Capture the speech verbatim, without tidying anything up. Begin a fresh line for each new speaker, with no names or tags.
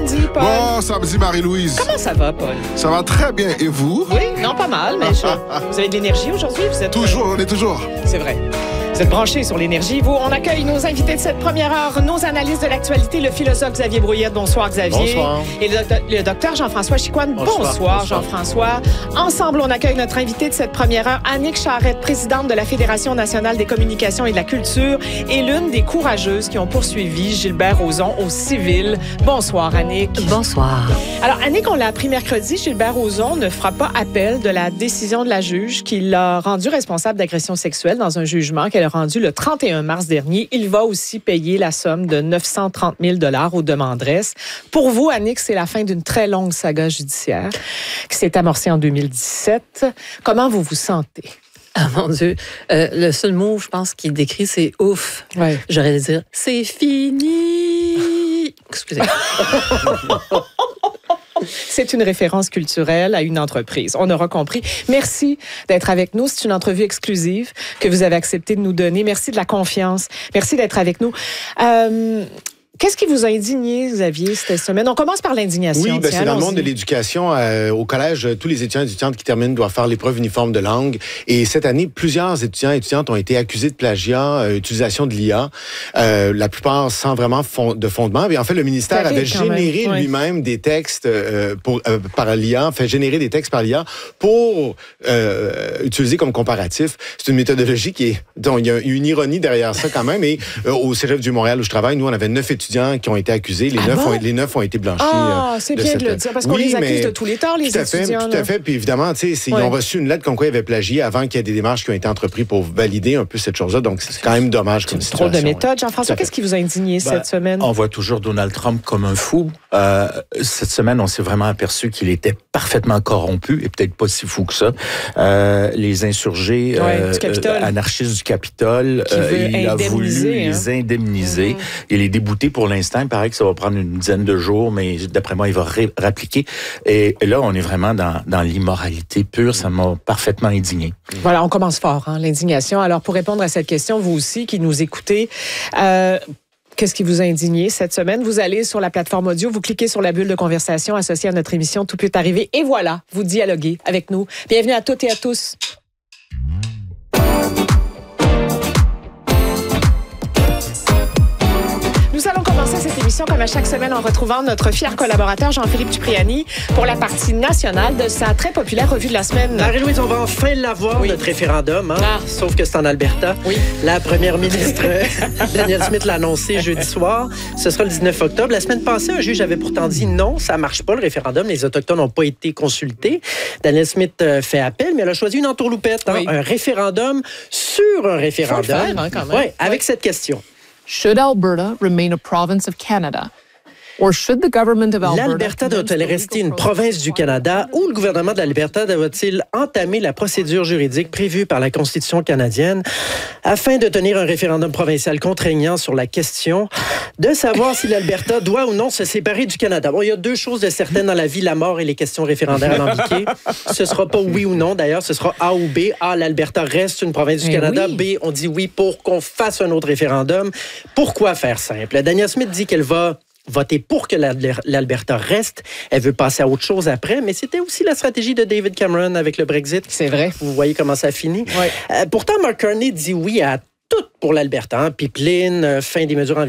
samedi, Paul.
Bon samedi, Marie-Louise.
Comment ça va, Paul?
Ça va très bien. Et vous?
Oui, non, pas mal, mais je... vous avez de l'énergie aujourd'hui? Vous êtes...
Toujours, on est toujours.
C'est vrai. Vous êtes branchés sur l'énergie. Vous, on accueille nos invités de cette première heure, nos analystes de l'actualité, le philosophe Xavier Brouillette. Bonsoir, Xavier.
Bonsoir.
Et le, le docteur Jean-François Chicoine. Bonsoir, Bonsoir Jean-François. Ensemble, on accueille notre invité de cette première heure, Annick Charrette, présidente de la Fédération nationale des communications et de la culture et l'une des courageuses qui ont poursuivi Gilbert Rozon au civil. Bonsoir, Annick.
Bonsoir.
Alors, Annick, on l'a appris mercredi, Gilbert Rozon ne fera pas appel de la décision de la juge qui l'a rendu responsable d'agression sexuelle dans un jugement qu'elle a rendu le trente et un mars dernier. Il va aussi payer la somme de neuf cent trente mille dollars aux demanderesses. Pour vous, Annick, c'est la fin d'une très longue saga judiciaire qui s'est amorcée en deux mille dix-sept. Comment vous vous sentez?
Ah mon Dieu, euh, le seul mot, je pense, qui décrit, c'est ouf.
Ouais.
J'aurais dû dire, c'est fini. Excusez.
C'est une référence culturelle à une entreprise. On aura compris. Merci d'être avec nous. C'est une entrevue exclusive que vous avez accepté de nous donner. Merci de la confiance. Merci d'être avec nous. Euh, Qu'est-ce qui vous a indigné, Xavier, cette semaine? On commence par l'indignation.
Oui, ben,
Tiens,
c'est dans le
allons-y.
monde de l'éducation. Euh, au collège, tous les étudiants et étudiantes qui terminent doivent faire l'épreuve uniforme de langue. Et cette année, plusieurs étudiants et étudiantes ont été accusés de plagiat, euh, utilisation de l'I A, euh, la plupart sans vraiment fond, de fondement. Et en fait, le ministère
Terrible,
avait
quand
généré
même.
lui-même des textes euh, pour, euh, par l'I A, fait générer des textes par l'I A pour euh, utiliser comme comparatif. C'est une méthodologie qui est... Donc, il y a une ironie derrière ça quand même. Et euh, au Cégep du Montréal où je travaille, nous, on avait neuf étudiants qui ont été accusés. Les,
Ah
neuf,
bon?
ont, les neuf ont été blanchis.
Ah,
euh,
c'est
de
bien
cette...
de le dire, parce qu'on
Oui,
les accuse
mais
de tous les torts, les
tout à fait,
étudiants.
Tout à fait. Puis évidemment, tu sais,
Ouais.
ils ont reçu une lettre comme quoi ils avaient plagié avant qu'il y ait des démarches qui ont été entreprises pour valider un peu cette chose-là. Donc, c'est quand même dommage comme
Trop
situation.
de méthodes.
Ouais.
Jean-François, qu'est-ce qui vous a indigné
Ben,
cette semaine?
On voit toujours Donald Trump comme un fou. Euh, cette semaine, on s'est vraiment aperçu qu'il était parfaitement corrompu et peut-être pas si fou que ça. Euh, les insurgés
Ouais,
euh,
du Capitole.
euh, anarchistes du Capitole,
Qui veut
il a voulu
indemniser, hein.
les indemniser
Mhm.
et les débouter pour l'instant. Il paraît que ça va prendre une dizaine de jours, mais d'après moi, il va ré- rappliquer. Et là, on est vraiment dans, dans l'immoralité pure. Ça m'a parfaitement indigné.
Voilà, on commence fort, hein, l'indignation. Alors, pour répondre à cette question, vous aussi qui nous écoutez, euh, qu'est-ce qui vous a indigné cette semaine? Vous allez sur la plateforme audio, vous cliquez sur la bulle de conversation associée à notre émission Tout peut arriver et voilà, vous dialoguez avec nous. Bienvenue à toutes et à tous. Nous allons commencer cette émission comme à chaque semaine en retrouvant notre fier collaborateur Jean-Philippe Cipriani pour la partie nationale de sa très populaire revue de la semaine.
Marie-Louise, on va enfin l'avoir,
Oui.
notre référendum, hein?
Ah.
Sauf que c'est en Alberta.
Oui.
La première ministre Danielle Smith l'a annoncé jeudi soir. Ce sera le dix-neuf octobre. La semaine passée, un juge avait pourtant dit non, ça marche pas, le référendum. Les Autochtones n'ont pas été consultés. Danielle Smith euh, fait appel, mais elle a choisi une entourloupette. Hein?
Oui.
Un référendum sur un référendum.
Faut le faire, hein, quand même.
Ouais, avec
Oui.
cette question.
Should Alberta remain a province of Canada? Or should the government of Alberta...
L'Alberta doit-elle rester une province du Canada ou le gouvernement de l'Alberta doit-il entamer la procédure juridique prévue par la Constitution canadienne afin de tenir un référendum provincial contraignant sur la question de savoir si l'Alberta doit ou non se séparer du Canada? Bon, il y a deux choses de certaines dans la vie, la mort et les questions référendaires alambiquées. Ce sera pas oui ou non, d'ailleurs, ce sera A ou B. A, l'Alberta reste une province du
Mais
Canada.
oui.
B, on dit oui pour qu'on fasse un autre référendum. Pourquoi faire simple? Danielle Smith dit qu'elle va voter pour que l'Alberta reste. Elle veut passer à autre chose après, mais c'était aussi la stratégie de David Cameron avec le Brexit.
C'est vrai.
Vous voyez comment ça finit.
Ouais.
Euh, pourtant, Mark Carney dit oui à tout pour l'Alberta. Hein? Pipeline, euh, fin des mesures